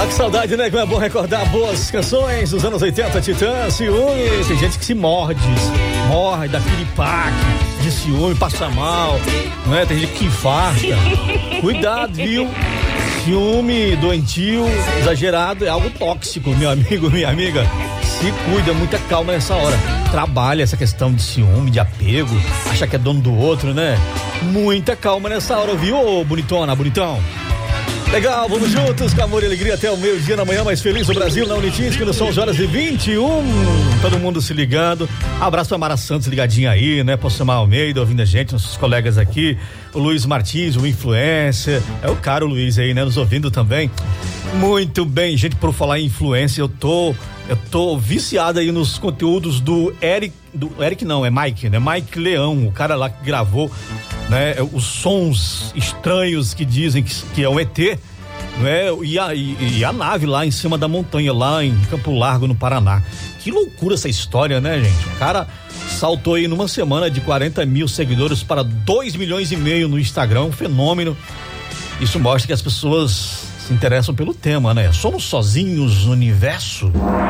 Ah, que saudade, né? Como é bom recordar boas canções dos anos 80, Titã, ciúme. Tem gente que se morre dá piripaque, de ciúme, passa mal, não é? Tem gente que infarta. Cuidado, viu? Ciúme doentio, exagerado, é algo tóxico, meu amigo, minha amiga. Se cuida, muita calma nessa hora. Trabalha essa questão de ciúme, de apego, acha que é dono do outro, né? Muita calma nessa hora, viu, ô bonitona, bonitão? Legal, vamos juntos com amor e alegria até o meio-dia na manhã mais feliz do Brasil, na Unitis, quando são as horas e 21. Todo mundo se ligando. Abraço pra Mara Santos ligadinha aí, né? Pro Samar Almeida ouvindo a gente, nossos colegas aqui. O Luiz Martins, o influencer. É o cara, o Luiz aí, né? Nos ouvindo também. Muito bem, gente, por falar em influência, eu tô viciado aí nos conteúdos do Eric não, é Mike, né? Mike Leão, o cara lá que gravou, né? Os sons estranhos que dizem que é um ET, né? E a nave lá em cima da montanha, lá em Campo Largo, no Paraná. Que loucura essa história, né, gente? O cara saltou aí numa semana de 40 mil seguidores para 2,5 milhões no Instagram, um fenômeno. Isso mostra que as pessoas se interessam pelo tema, né? Somos sozinhos no universo?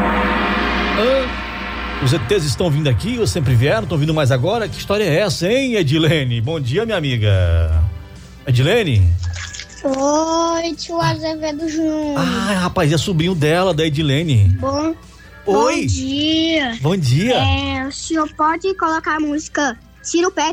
Os ETs estão vindo aqui, ou sempre vieram, estão vindo mais agora? Que história é essa, hein, Edilene? Bom dia, minha amiga. Edilene? Oi, tio Azevedo Júnior. Ah, rapaz, é sobrinho dela, da Edilene. Oi. Bom dia. Bom dia. O senhor pode colocar a música Tira o Pé,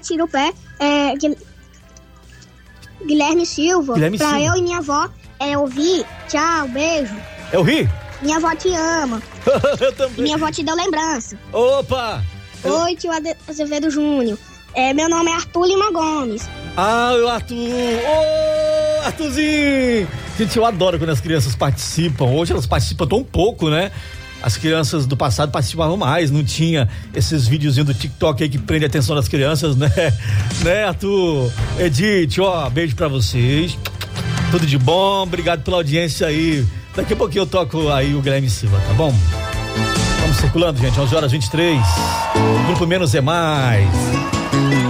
Guilherme Silva, pra eu e minha avó ouvir. Tchau, beijo. Eu ri? Minha avó te ama. Eu também. E minha avó te deu lembrança. Opa! Oi, tio Azevedo Júnior. Meu nome é Arthur Lima Gomes. Ah, o Arthur! Ô, Arthurzinho! Gente, eu adoro quando as crianças participam. Hoje elas participam tão pouco, né? As crianças do passado participavam mais, não tinha esses videozinhos do TikTok aí que prende a atenção das crianças, né? Né, Arthur? Edith, ó, beijo pra vocês. Tudo de bom, obrigado pela audiência aí. Daqui a pouquinho eu toco aí o Guilherme Silva, tá bom? Vamos circulando, gente, 11h23. Grupo Menos é Mais.